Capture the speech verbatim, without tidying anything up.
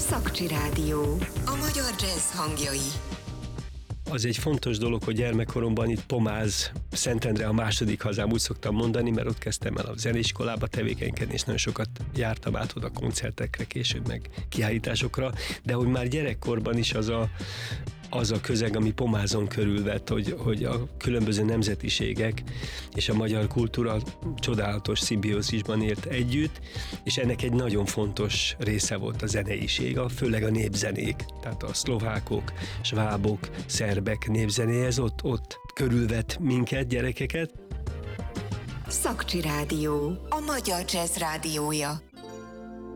Szakcsi Rádió. A magyar jazz hangjai. Az egy fontos dolog, hogy gyermekkoromban itt Pomáz, Szentendre a második hazám, úgy szoktam mondani, mert ott kezdtem el a zeneiskolába tevékenykedni, és nagyon sokat jártam át oda koncertekre, később meg kiállításokra, de hogy már gyerekkorban is az a az a közeg, ami Pomázon körülvett, hogy, hogy a különböző nemzetiségek és a magyar kultúra csodálatos szimbiózisban élt együtt, és ennek egy nagyon fontos része volt a zeneiség, főleg a népzenék, tehát a szlovákok, svábok, szerbek népzenéje, ez ott, ott körülvett minket, gyerekeket. Szakcsi Rádió. A magyar jazz rádiója.